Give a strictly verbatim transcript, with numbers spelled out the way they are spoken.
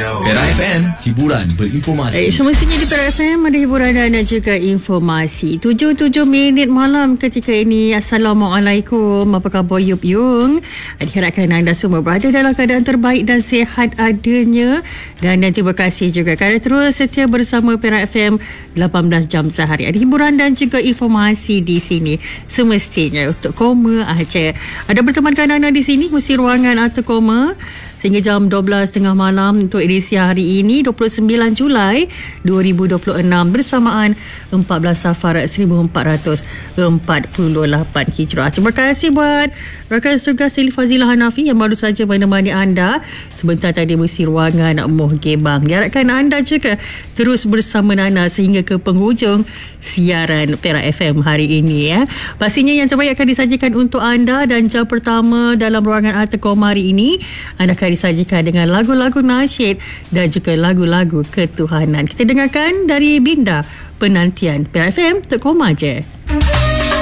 Perak F M, hiburan berinformasi. Eh, semestinya di Perak F M ada hiburan dan juga informasi. tujuh tujuh minit malam ketika ini. Assalamualaikum. Apa khabar Yup Yung? Diharapkan anda semua berada dalam keadaan terbaik dan sihat adanya. Dan, dan terima kasih juga kerana terus setia bersama Perak F M lapan belas jam sehari. Ada hiburan dan juga informasi di sini. Semestinya untuk koma aja. Ada bertemankan anda di sini, kursi ruangan atau koma sehingga jam dua belas tiga puluh malam untuk edisi hari ini dua puluh sembilan Julai dua ribu dua puluh enam bersamaan empat belas Safar seribu empat ratus empat puluh lapan Hijrah. Terima kasih buat rakan tugas Sili Fazilah Hanafi yang baru saja menemani anda sebentar tadi kursi ruangan Moh Gebang. Diharapkan anda juga terus bersama Nana sehingga ke penghujung siaran Perak F M hari ini ya. Pastinya yang terbaik akan disajikan untuk anda dan jam pertama dalam ruangan Artekom hari ini anda akan disajikan dengan lagu-lagu nasyid dan juga lagu-lagu ketuhanan. Kita dengarkan dari Binda Penantian Perak F M, Tok Koma je.